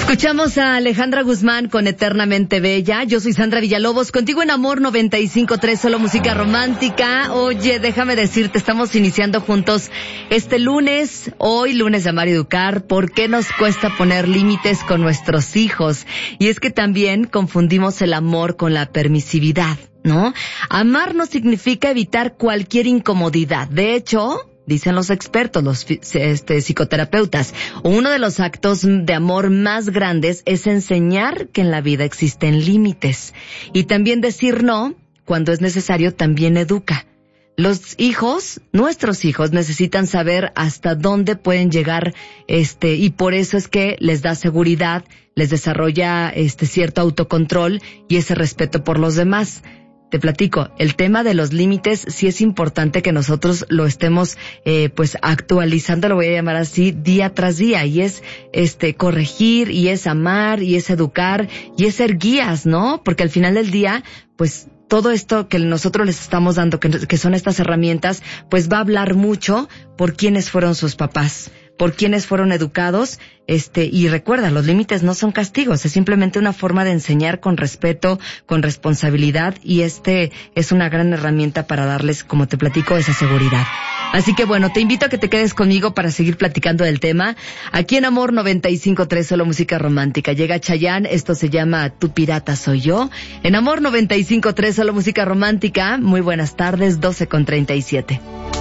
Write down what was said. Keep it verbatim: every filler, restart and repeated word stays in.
Escuchamos a Alejandra Guzmán con Eternamente Bella. Yo soy Sandra Villalobos, contigo en Amor noventa y cinco punto tres, solo música romántica. Oye, déjame decirte, estamos iniciando juntos este lunes, hoy lunes de Amar y Educar. ¿Por qué nos cuesta poner límites con nuestros hijos? Y es que también confundimos el amor con la permisividad, ¿no? Amar no significa evitar cualquier incomodidad. De hecho, dicen los expertos, los este, psicoterapeutas, uno de los actos de amor más grandes es enseñar que en la vida existen límites. Y también decir no, cuando es necesario, también educa. Los hijos, nuestros hijos, necesitan saber hasta dónde pueden llegar, este, y por eso es que les da seguridad, les desarrolla este cierto autocontrol y ese respeto por los demás. Te platico, el tema de los límites sí es importante que nosotros lo estemos eh, pues actualizando, lo voy a llamar así, día tras día, y es este corregir, y es amar, y es educar, y es ser guías, ¿no? Porque al final del día, pues todo esto que nosotros les estamos dando, que, que son estas herramientas, pues va a hablar mucho por quiénes fueron sus papás, por quienes fueron educados, este, y recuerda, los límites no son castigos, es simplemente una forma de enseñar con respeto, con responsabilidad, y este es una gran herramienta para darles, como te platico, esa seguridad. Así que bueno, te invito a que te quedes conmigo para seguir platicando del tema. Aquí en Amor noventa y cinco punto tres, solo música romántica. Llega Chayanne, esto se llama Tu pirata soy yo. En Amor noventa y cinco punto tres, solo música romántica. Muy buenas tardes, doce con treinta y siete.